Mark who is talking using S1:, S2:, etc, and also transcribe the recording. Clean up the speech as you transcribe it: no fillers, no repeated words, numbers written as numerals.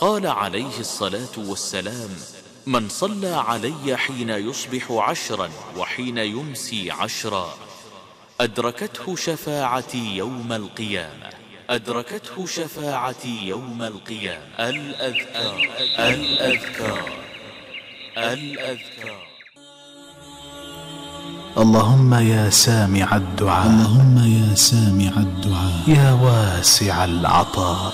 S1: قال عليه الصلاة والسلام: من صلى علي حين يصبح 10 وحين يمسي 10 أدركته شفاعتي يوم القيامة. أدركته شفاعتي يوم القيامة. الأذكار الأذكار الأذكار.
S2: اللهم يا سامع الدعاء،
S3: اللهم يا سامع الدعاء،
S2: يا واسع العطاء،